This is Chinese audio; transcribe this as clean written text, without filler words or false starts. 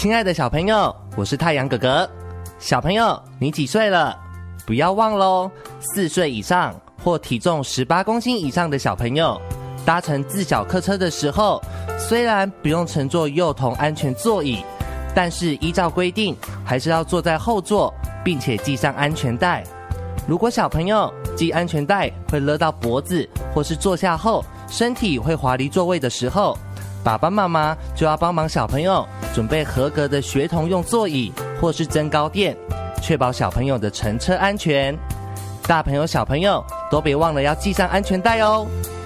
亲爱的小朋友，我是太阳哥哥。小朋友，你几岁了？不要忘咯，4岁以上或体重18公斤以上的小朋友，搭乘自小客车的时候，虽然不用乘坐幼童安全座椅，但是依照规定，还是要坐在后座，并且系上安全带。如果小朋友系安全带会勒到脖子，或是坐下后身体会滑离座位的时候，爸爸妈妈就要帮忙小朋友准备合格的学童用座椅或是增高垫，确保小朋友的乘车安全。大朋友小朋友都别忘了要系上安全带哦。